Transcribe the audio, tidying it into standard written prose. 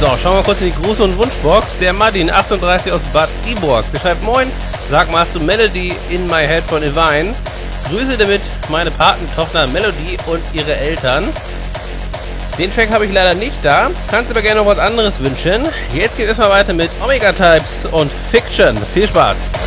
So, schauen wir kurz in die Gruß- und Wunschbox. Der Martin, 38 aus Bad Iburg. Der schreibt: Moin, sag mal, hast du Melody in My Head von Evine? Grüße damit meine Patentochter Melody und ihre Eltern. Den Track habe ich leider nicht da. Kannst aber gerne noch was anderes wünschen. Jetzt geht es mal weiter mit Omega Types und Fiction. Viel Spaß!